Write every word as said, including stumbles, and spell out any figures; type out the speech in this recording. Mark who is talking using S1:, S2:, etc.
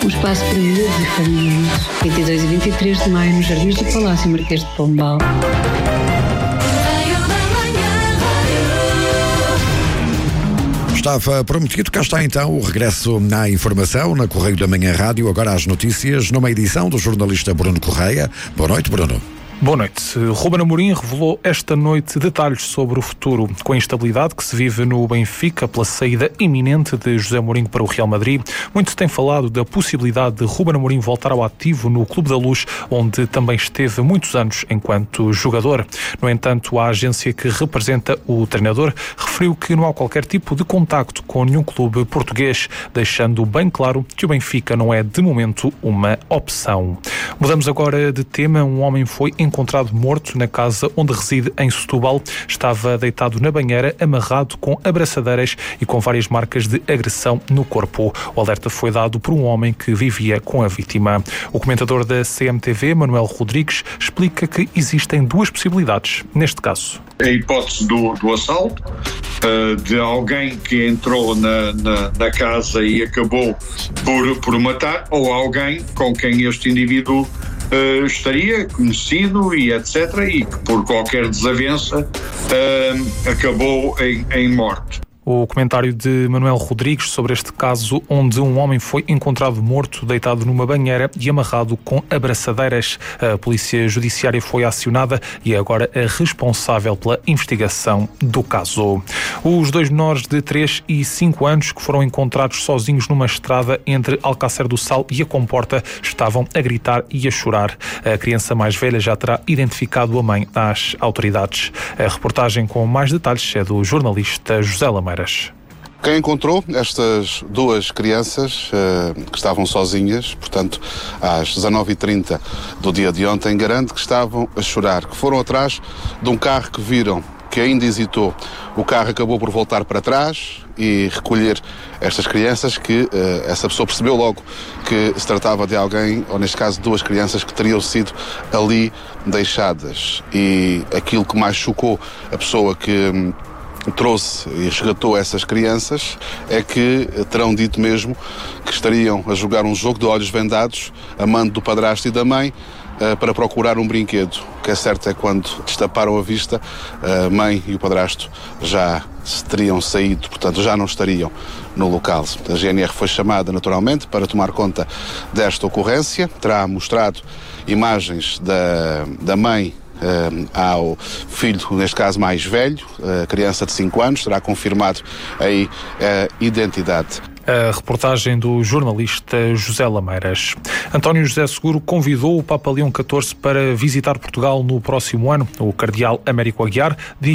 S1: Um espaço para miúdos e famílias. vinte e dois e vinte e três de maio, nos Jardins do Palácio Marquês de Pombal.
S2: Estava prometido, cá está então o regresso à informação na Correio da Manhã Rádio, agora às notícias, numa edição do jornalista Bruno Correia. Boa noite, Bruno.
S3: Boa noite. Ruben Amorim revelou esta noite detalhes sobre o futuro. Com a instabilidade que se vive no Benfica pela saída iminente de José Mourinho para o Real Madrid, muito se tem falado da possibilidade de Ruben Amorim voltar ao ativo no Clube da Luz, onde também esteve muitos anos enquanto jogador. No entanto, a agência que representa o treinador referiu que não há qualquer tipo de contacto com nenhum clube português, deixando bem claro que o Benfica não é, de momento, uma opção. Mudamos agora de tema. Um homem foi encontrado morto na casa onde reside em Setúbal. Estava deitado na banheira, amarrado com abraçadeiras e com várias marcas de agressão no corpo. O alerta foi dado por um homem que vivia com a vítima. O comentador da C M T V, Manuel Rodrigues, explica que existem duas possibilidades neste caso.
S4: A hipótese do, do assalto, uh, de alguém que entrou na, na, na casa e acabou por, por matar, ou alguém com quem este indivíduo Uh, estaria conhecido e etcétera, e que por qualquer desavença uh, acabou em, em morte.
S3: O comentário de Manuel Rodrigues sobre este caso, onde um homem foi encontrado morto, deitado numa banheira e amarrado com abraçadeiras. A Polícia Judiciária foi acionada e é agora a responsável pela investigação do caso. Os dois menores de três e cinco anos que foram encontrados sozinhos numa estrada entre Alcácer do Sal e a Comporta estavam a gritar e a chorar. A criança mais velha já terá identificado a mãe às autoridades. A reportagem com mais detalhes é do jornalista José Lameira.
S5: Quem encontrou estas duas crianças uh, que estavam sozinhas, portanto, às dezanove e trinta do dia de ontem, garante que estavam a chorar, que foram atrás de um carro que viram, que ainda hesitou. O carro acabou por voltar para trás e recolher estas crianças, que uh, essa pessoa percebeu logo que se tratava de alguém, ou neste caso duas crianças que teriam sido ali deixadas. E aquilo que mais chocou a pessoa que um, trouxe e resgatou essas crianças é que terão dito mesmo que estariam a jogar um jogo de olhos vendados, a mando do padrasto e da mãe, uh, para procurar um brinquedo. O que é certo é que quando destaparam a vista, a mãe e o padrasto já teriam saído, portanto já não estariam no local. A G N R foi chamada naturalmente para tomar conta desta ocorrência, terá mostrado imagens da, da mãe Uh, ao filho, neste caso mais velho, a uh, criança de cinco anos, terá confirmado aí a identidade.
S3: A reportagem do jornalista José Lameiras. António José Seguro convidou o Papa Leão catorze para visitar Portugal no próximo ano. O cardeal Américo Aguiar diz